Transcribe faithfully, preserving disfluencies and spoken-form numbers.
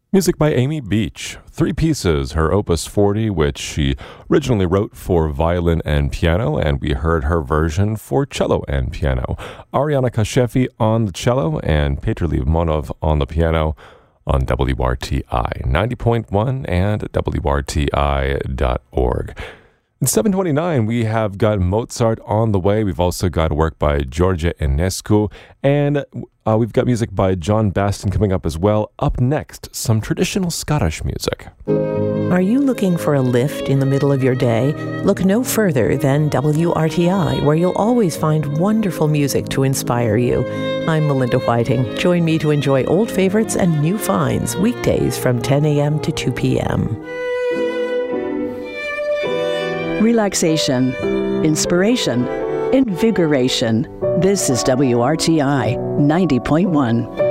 Music by Amy Beach. Three pieces, her Opus forty, which she originally wrote for violin and piano, and we heard her version for cello and piano. Ariana Kashefi on the cello and Petr Limonov on the piano on W R T I ninety point one and W R T I dot org. In seven twenty-nine, we have got Mozart on the way. We've also got work by George Enescu, and uh, we've got music by John Baston coming up as well. Up next, some traditional Scottish music. Are you looking for a lift in the middle of your day? Look no further than W R T I, where you'll always find wonderful music to inspire you. I'm Melinda Whiting. Join me to enjoy old favorites and new finds weekdays from ten a.m. to two p.m. Relaxation, inspiration, invigoration. This is W R T I ninety point one.